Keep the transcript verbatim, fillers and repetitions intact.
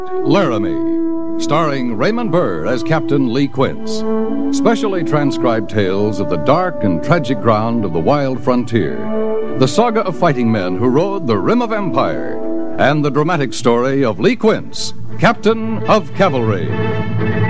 Laramie, starring Raymond Burr as Captain Lee Quince. Specially transcribed tales of the dark and tragic ground of the wild frontier, the saga of fighting men who rode the rim of empire, and the dramatic story of Lee Quince, Captain of Cavalry.